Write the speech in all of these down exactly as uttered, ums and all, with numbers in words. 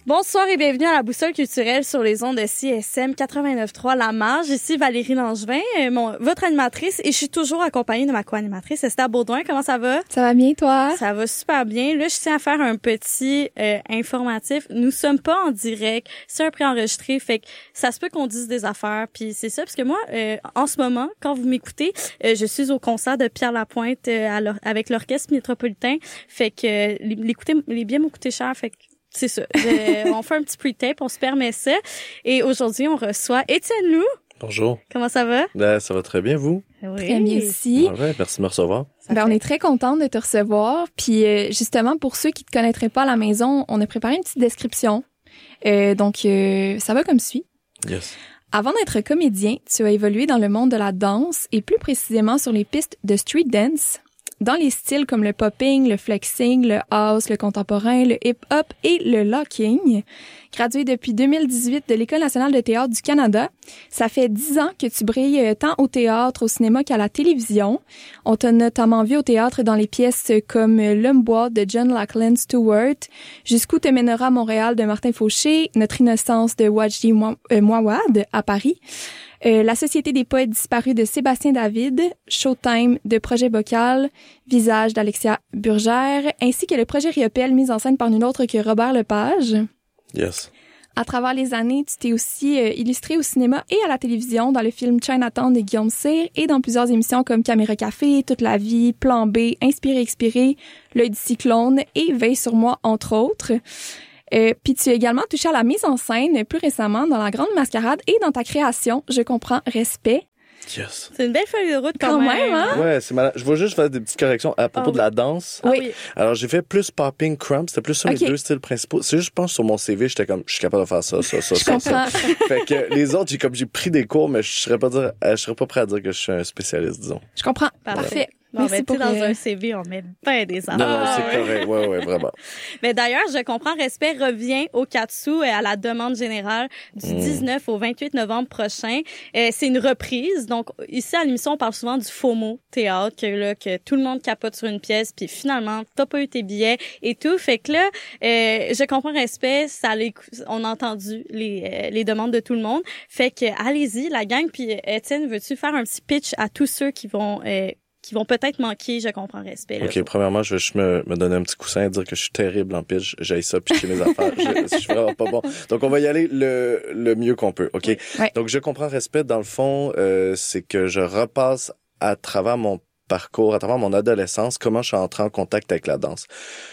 Bonsoir et bienvenue à la Boussole culturelle sur les ondes de C S M quatre-vingt-neuf trois La Marge. Ici Valérie Langevin, mon, votre animatrice, et je suis toujours accompagnée de ma co-animatrice Esther Baudouin. Comment ça va? Ça va bien, toi? Ça va super bien. Là, je tiens à faire un petit euh, informatif. Nous sommes pas en direct, c'est un préenregistré, fait que ça se peut qu'on dise des affaires, puis c'est ça, parce que moi, euh, en ce moment, quand vous m'écoutez, euh, je suis au concert de Pierre Lapointe euh, à l'or- avec l'Orchestre Métropolitain, fait que euh, l'écouter, les billets m'ont coûté cher, fait que c'est ça. Je, on fait un petit pre-tape, on se permet ça. Et aujourd'hui, on reçoit Étienne Loup. Bonjour. Comment ça va? Ben, ça va très bien, vous? Oui. Très bien aussi. Ah ouais, merci de me recevoir. Ben, on est très contente de te recevoir. Puis euh, justement, pour ceux qui te connaîtraient pas à la maison, on a préparé une petite description. Euh, donc, euh, ça va comme suit. Yes. Avant d'être comédien, tu as évolué dans le monde de la danse et plus précisément sur les pistes de street dance, dans les styles comme le popping, le flexing, le house, le contemporain, le hip-hop et le locking. Gradué depuis deux mille dix-huit de l'École nationale de théâtre du Canada, ça fait dix ans que tu brilles tant au théâtre, au cinéma qu'à la télévision. On t'a notamment vu au théâtre dans les pièces comme L'Homme bois de John Lachlan Stewart, Jusqu'où te mènera Montréal de Martin Fauché, Notre innocence de Wajdi Mouawad à Paris, Euh, La Société des poètes disparus de Sébastien David, Showtime de Projet Bocal, Visage d'Alexia Burgère, ainsi que le projet Riopelle mis en scène par nul autre que Robert Lepage. Yes. À travers les années, tu t'es aussi euh, illustré au cinéma et à la télévision dans le film Chinatown de Guillaume Cyr et dans plusieurs émissions comme Caméra Café, Toute la vie, Plan B, Inspiré Expiré, L'œil du cyclone et Veille sur moi, entre autres. Euh, puis tu as également touché à la mise en scène plus récemment dans La Grande Mascarade et dans ta création Je comprends respect. Yes. C'est une belle feuille de route quand, Quand même. même, hein? Ouais, c'est malin. Je vais juste faire des petites corrections à propos Ah oui. de la danse. Ah Oui. oui. Alors, j'ai fait plus popping crump. C'était plus ça Ok. mes deux styles principaux. C'est juste, je pense, sur mon C V, j'étais comme, je suis capable de faire ça, ça, ça, Je ça, ça. comprends. Fait que les autres, j'ai comme, j'ai pris des cours, mais je serais pas dire, euh, je serais pas prêt à dire que je suis un spécialiste, disons. Je comprends. Parfait. Parfait. Bon, Merci ben, tu pour sais, dans euh, un C V, on met bien des affaires. Non, non, Ah, c'est ouais. correct. Ouais, ouais, vraiment. Mais d'ailleurs, Je comprends respect revient au Katsu euh, à la demande générale du Mm. dix-neuf au vingt-huit novembre prochain. Euh, c'est une reprise. Donc, ici, à l'émission, on parle souvent du FOMO théâtre, que, là, que tout le monde capote sur une pièce, puis finalement, t'as pas eu tes billets et tout. Fait que là, euh, Je comprends respect, ça les, on a entendu les, euh, les demandes de tout le monde. Fait que, allez-y, la gang. Puis, Étienne, veux-tu faire un petit pitch à tous ceux qui vont... Euh, qui vont peut-être manquer, Je comprends respect. Là. OK, premièrement, je vais juste me, me donner un petit coussin et dire que je suis terrible en pitch. J'aille ça pitcher mes affaires. Je, je suis vraiment pas bon. Donc, on va y aller le, le mieux qu'on peut, OK? Ouais. Donc, Je comprends respect, dans le fond, euh, c'est que je repasse à travers mon parcours, à travers mon adolescence, comment je suis entré en contact avec la danse.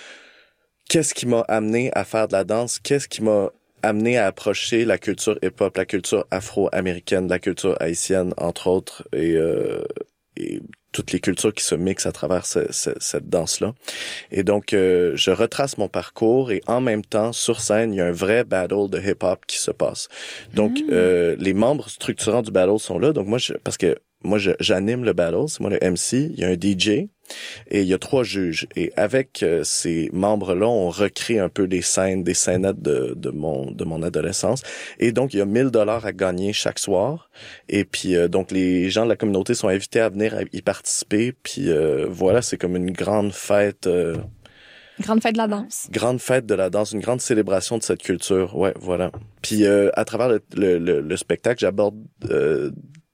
Qu'est-ce qui m'a amené à faire de la danse? Qu'est-ce qui m'a amené à approcher la culture hip-hop, la culture afro-américaine, la culture haïtienne, entre autres, et... Euh, et toutes les cultures qui se mixent à travers ce, ce, cette danse-là. Et donc, euh, je retrace mon parcours et en même temps, sur scène, il y a un vrai battle de hip-hop qui se passe. Donc, mmh. euh, les membres structurants du battle sont là. Donc, moi, je, parce que moi, je, j'anime le battle, c'est moi le M C, il y a un D J et il y a trois juges. Et avec euh, ces membres-là, on recrée un peu des scènes, des scénettes de, de mon de mon adolescence. Et donc, il y a mille dollars à gagner chaque soir. Et puis, euh, donc, les gens de la communauté sont invités à venir y participer. Puis, euh, voilà, c'est comme une grande fête... Euh, grande fête de la danse. Grande fête de la danse, une grande célébration de cette culture. Ouais, voilà. Puis, euh, à travers le, le, le, le spectacle, j'aborde... Euh,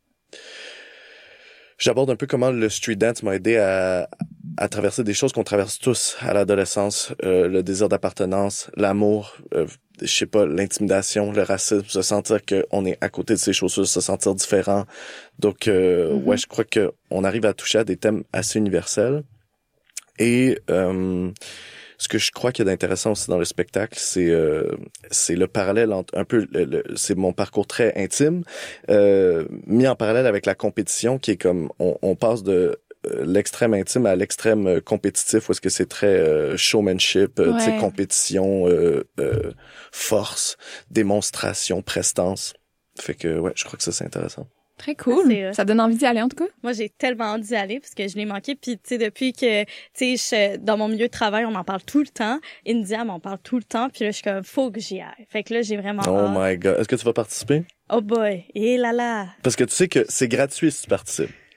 J'aborde un peu comment le street dance m'a aidé à, à traverser des choses qu'on traverse tous à l'adolescence, euh, le désir d'appartenance, l'amour, euh, je sais pas, l'intimidation, le racisme, se sentir qu'on est à côté de ses chaussures, se sentir différent. Donc, euh, mm-hmm. ouais, je crois que on arrive à toucher à des thèmes assez universels. Et euh, ce que je crois qu'il y a d'intéressant aussi dans le spectacle, c'est euh, c'est le parallèle entre un peu, le, le, c'est mon parcours très intime, euh, mis en parallèle avec la compétition, qui est comme on, on passe de euh, l'extrême intime à l'extrême compétitif, où est-ce que c'est très euh, showmanship, euh, ouais. tu sais, compétition, euh, euh, force, démonstration, prestance. Fait que ouais, je crois que ça c'est intéressant. Très cool. C'est, ça donne envie d'y aller, en tout cas. Moi, j'ai tellement envie d'y aller parce que je l'ai manqué. Puis, tu sais, depuis que, tu sais, dans mon milieu de travail, on m'en parle tout le temps. India m'en parle tout le temps. Puis là, je suis comme, faut que j'y aille. Fait que là, j'ai vraiment Oh hâte. my God. Est-ce que tu vas participer? Oh boy. Et là là. Parce que tu sais que c'est gratuit si tu participes.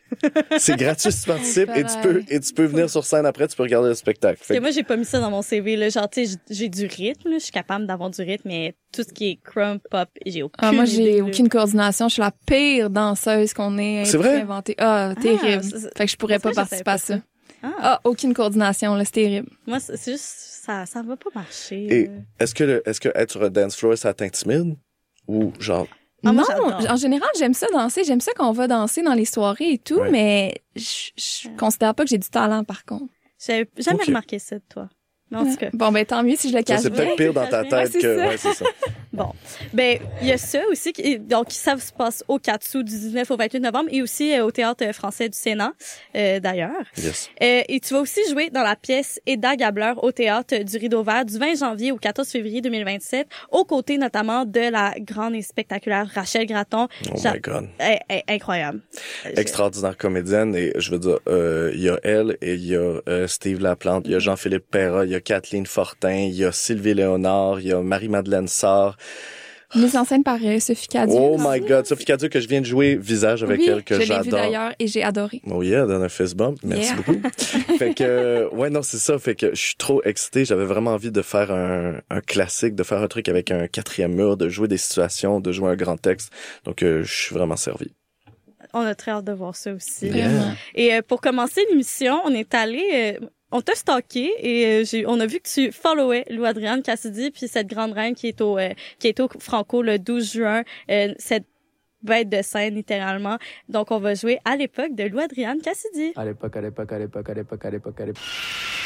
C'est gratuit si tu participes Oh, et tu peux, et tu peux venir sur scène après, tu peux regarder le spectacle. Parce Fait que que- moi, j'ai pas mis ça dans mon C V, là. Genre, tu sais, j'ai- j'ai du rythme, là. Je suis capable d'avoir du rythme, mais tout ce qui est crump, pop, j'ai aucune Ah, moi, j'ai idée, là. aucune coordination. Je suis la pire danseuse qu'on ait C'est vrai? inventée. Ah, terrible. ça, ça- fait que je pourrais ça, pas je savais participer à pas ça. ça. Ah. Ah, aucune coordination, là, c'est terrible. Moi, c'est c'est juste, ça, ça va pas marcher. Et là. est-ce que, le, est-ce que être sur un dance floor, ça t'intimide? Ou genre, Ah, moi, non, j'adore. en général, j'aime ça danser. J'aime ça qu'on va danser dans les soirées et tout, Ouais. mais je, je considère pas que j'ai du talent, par contre. J'avais jamais Ok. remarqué ça de toi. Mais en tout cas. Bon, ben, tant mieux si je le ça, cache c'est bien. peut-être pire dans ta Ouais, tête c'est que, ça. ouais, c'est ça. Bon. Ben, il y a ça aussi. Qui, donc, ça se passe au Katsu du dix-neuf au vingt-huit novembre et aussi euh, au Théâtre français du Sénat, euh, d'ailleurs. Yes. Euh, et tu vas aussi jouer dans la pièce Eda Gabler au Théâtre du Rideau Vert du vingt janvier au quatorze février deux mille vingt-sept, aux côtés notamment de la grande et spectaculaire Rachel Gratton. Oh J'a- my God. Eh, eh, incroyable. Euh, Extraordinaire comédienne. Et je veux dire, euh, il y a elle et il y a euh, Steve Laplante, il y a Jean-Philippe Perra, il y a Kathleen Fortin, il y a Sylvie Léonard, il y a Marie-Madeleine Sarr. Mise en scène par euh, Sophie Cadieux. Oh my God. Sophie Cadieux, que je viens de jouer visage avec oui, elle, que je l'ai vu j'adore. d'ailleurs et j'ai adoré. Oh yeah, dans un fist bump. Merci Yeah. beaucoup. Fait que, euh, ouais, non, c'est ça. Fait que je suis trop excité. J'avais vraiment envie de faire un, un classique, de faire un truc avec un quatrième mur, de jouer des situations, de jouer un grand texte. Donc, euh, je suis vraiment servi. On a très hâte de voir ça aussi. Yeah. Vraiment. Et euh, pour commencer l'émission, on est allé, euh, on t'a stalké et euh, j'ai, on a vu que tu followais Lou-Adrienne Cassidy puis cette grande reine qui est au, euh, qui est au Franco le douze juin, euh, cette bête de scène littéralement. Donc on va jouer à l'époque de Lou-Adrienne Cassidy. À l'époque, à l'époque, à l'époque, à l'époque, à l'époque, à l'époque.